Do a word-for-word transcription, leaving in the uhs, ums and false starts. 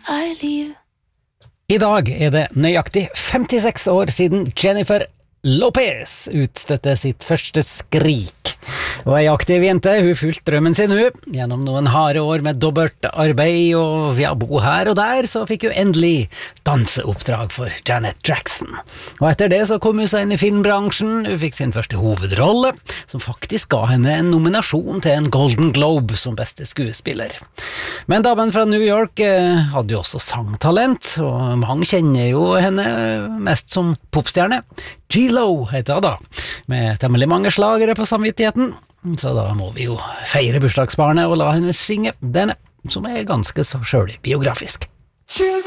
I leave. I dag er det nøyaktig femtiseks år siden Jennifer Lopez utstøtte sitt første skrik. Og ei aktiv jente, hun fulgte drømmen sin hun. Gjennom noen harde år med dobbelt arbeid og ja, bo her og der, så fikk hun endelig danseoppdrag for Janet Jackson. Og etter det så kom hun seg inn i filmbransjen, hun fikk sin første hovedrolle, som faktisk ga henne en nominasjon til en Golden Globe som beste skuespiller. Men damen fra New York eh, hadde jo også sangtalent, og mange kjenner jo henne mest som popstjerne. G-Lo heter hun da, med temmelig mange slagere på samvittigheten, så da må vi jo feire bursdagsbarnet og la henne synge denne, som er ganske så sjølbiografisk.